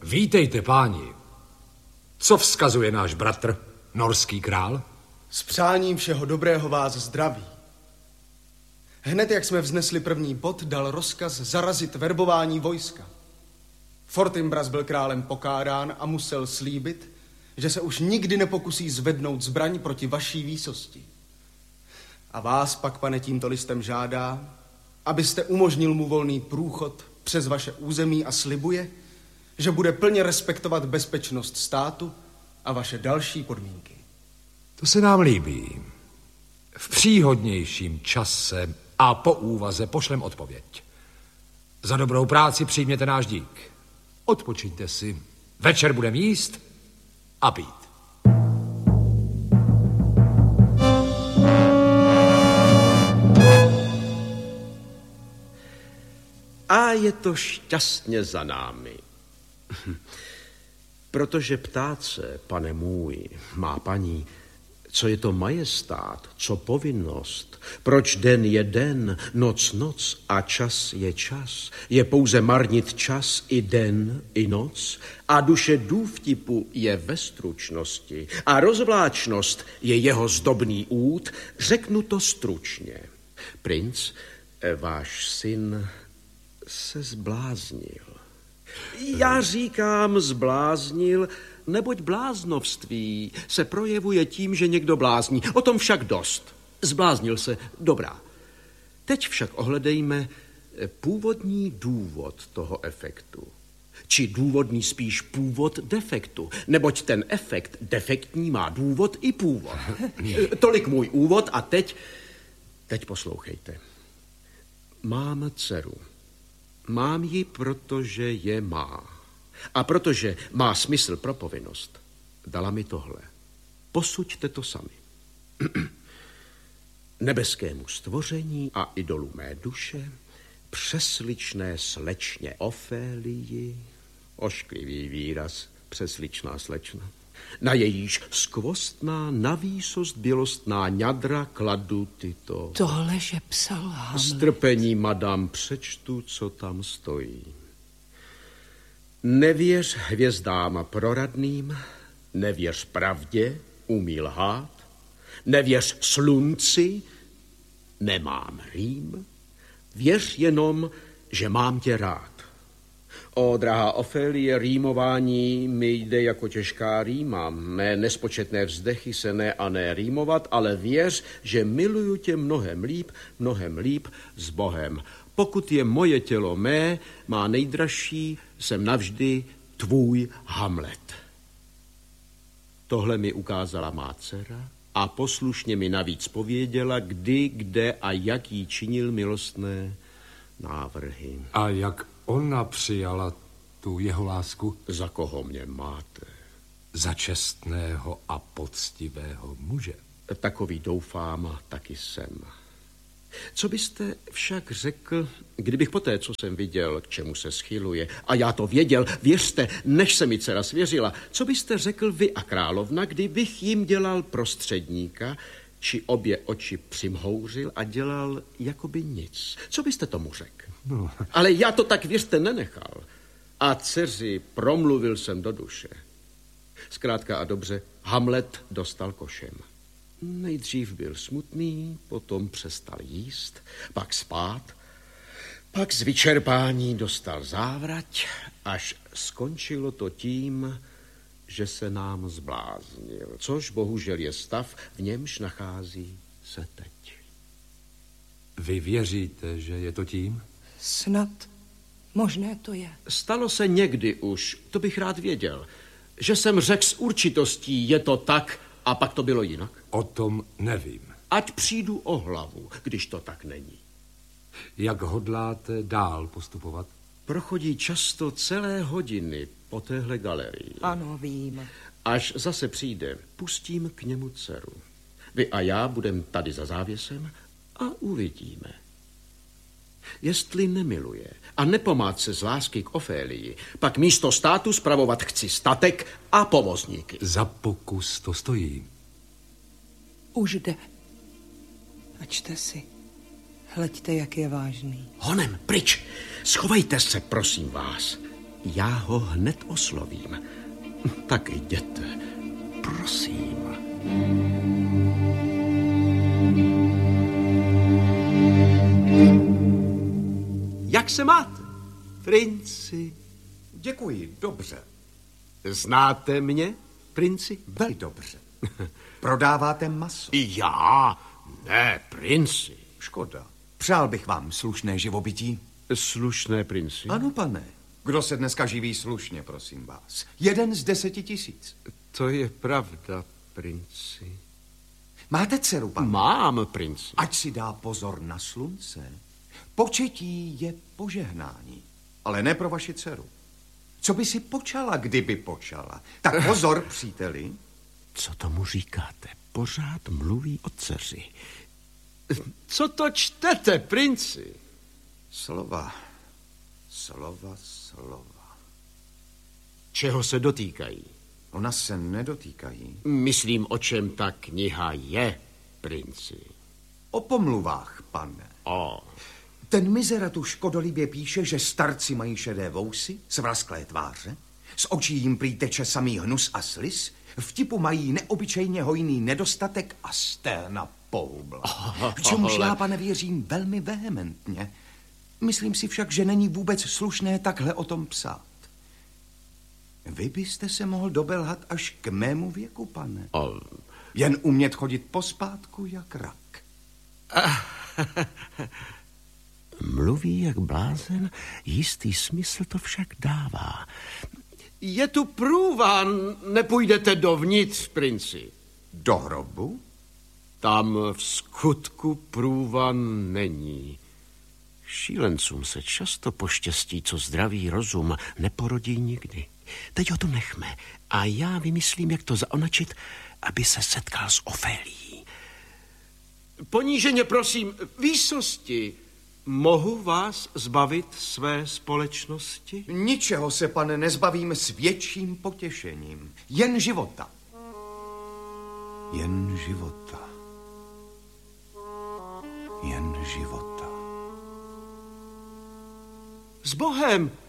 Vítejte, páni. Co vzkazuje náš bratr, norský král? S přáním všeho dobrého vás zdraví. Hned jak jsme vznesli první bod, dal rozkaz zarazit verbování vojska. Fortinbras byl králem pokárán a musel slíbit, že se už nikdy nepokusí zvednout zbraň proti vaší výsosti. A vás pak, pane, tímto listem žádá, abyste umožnil mu volný průchod přes vaše území a slibuje, že bude plně respektovat bezpečnost státu a vaše další podmínky. To se nám líbí. V příhodnějším čase a po úvaze pošlem odpověď. Za dobrou práci přijměte náš dík. Odpočiňte si. Večer budeme jíst a pít. A je to šťastně za námi. Protože ptát se, pane můj, má paní, co je to majestát, co povinnost, proč den je den, noc a čas je čas, je pouze marnit čas i den, i noc a duše důvtipu je ve stručnosti a rozvláčnost je jeho zdobný út, řeknu to stručně. Princ, váš syn se zbláznil. Já říkám zbláznil, neboť bláznovství se projevuje tím, že někdo blázní. O tom však dost. Zbláznil se, dobrá. Teď však ohledejme původní důvod toho efektu. Či důvodný spíš původ defektu. Neboť ten efekt defektní má důvod i původ. Tolik můj úvod a teď poslouchejte. Mám dceru. Mám ji, protože je má. A protože má smysl pro povinnost, dala mi tohle. Posuďte to sami. Nebeskému stvoření a idolu mé duše, přesličné slečně Ofélii, ošklivý výraz, přesličná slečna, na jejíž skvostná, navýsost bělostná ňadra kladu tyto. Tohle, že psal Hamlet. Strpení, madam, přečtu, co tam stojí. Nevěř hvězdám proradným, nevěř pravdě, umí lhát, nevěř slunci, nemám rým, věř jenom, že mám tě rád. O, drahá Ofélie, rýmování mi jde jako těžká rýma. Mé nespočetné vzdechy se ne a ne rýmovat, ale věř, že miluju tě mnohem líp s Bohem. Pokud je moje tělo mé, má nejdražší, jsem navždy tvůj Hamlet. Tohle mi ukázala má dcera a poslušně mi navíc pověděla, kdy, kde a jak jí činil milostné návrhy. A jak ona přijala tu jeho lásku? Za koho mě máte? Za čestného a poctivého muže. Takový doufám, taky jsem. Co byste však řekl, kdybych poté, co jsem viděl, k čemu se schyluje, a já to věděl, věřte, než se mi dcera svěřila, co byste řekl vy a královna, kdybych jim dělal prostředníka, či obě oči přimhouřil a dělal jakoby nic? Co byste tomu řekl? No. Ale já to tak, věřte, nenechal. A dceři promluvil jsem do duše. Zkrátka a dobře, Hamlet dostal košem. Nejdřív byl smutný, potom přestal jíst, pak spát, pak z vyčerpání dostal závrať, až skončilo to tím, že se nám zbláznil, což bohužel je stav, v němž nachází se teď. Vy věříte, že je to tím? Snad možné to je. Stalo se někdy už, to bych rád věděl, že jsem řekl s určitostí, je to tak, a pak to bylo jinak. O tom nevím. Ať přijdu o hlavu, když to tak není. Jak hodláte dál postupovat? Prochodí často celé hodiny po téhle galerii. Ano, vím. Až zase přijde, pustím k němu dceru. Vy a já budeme tady za závěsem a uvidíme. Jestli nemiluje a nepomát se z lásky k Ofélii, pak místo státu spravovat chci statek a povozníky. Za pokus to stojí. Už jde. Ačte si. Hleďte, jak je vážný. Honem, pryč. Schovejte se, prosím vás. Já ho hned oslovím. Tak jděte, prosím. Jak se máte, princi? Děkuji, dobře. Znáte mě, princi? Velmi dobře. Prodáváte maso? Já? Ne, princi. Škoda. Přál bych vám slušné živobytí. Slušné, princi? Ano, pane. Kdo se dneska živí slušně, prosím vás? 1 z 10 000. To je pravda, princi. Máte dceru, pane? Mám, princi. Ať si dá pozor na slunce. Početí je požehnání, ale ne pro vaši dceru. Co by si počala, kdyby počala? Tak pozor, příteli. Co tomu říkáte? Pořád mluví o dceři. Co to čtete, princi? Slova, slova, slova. Čeho se dotýkají? Ona se nedotýkají. Myslím, o čem ta kniha je, princi. O pomluvách, pane. O. Ten mizera tu škodolibě píše, že starci mají šedé vousy, svrazklé tváře, z očí jim prý teče samý hnus a sliz, vtipu mají neobyčejně hojný nedostatek a stehna poubla. Čemuž já, pane, věřím velmi vehementně. Myslím si však, že není vůbec slušné takhle o tom psát. Vy byste se mohl dobelhat až k mému věku, pane. Jen umět chodit pospátku jak rak. Mluví jak blázen, jistý smysl to však dává. Je tu průvan, nepůjdete dovnitř, princi. Do hrobu? Tam v skutku průvan není. Šílencům se často poštěstí, co zdravý rozum neporodí nikdy. Teď ho tu nechme a já vymyslím, jak to zaonačit, aby se setkal s Ofélií. Poníženě prosím, výsosti, mohu vás zbavit své společnosti? Ničeho se, pane, nezbavím s větším potěšením. Jen života. Jen života. Jen života. S Bohem!